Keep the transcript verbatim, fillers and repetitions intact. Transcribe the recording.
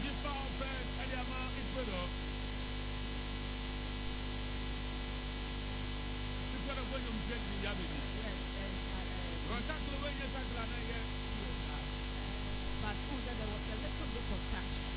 this foul first, Eliama is better. This one of William Jake in Yabini. Yes, and tackle when you tackle and I guess. But also there was a little bit of touch.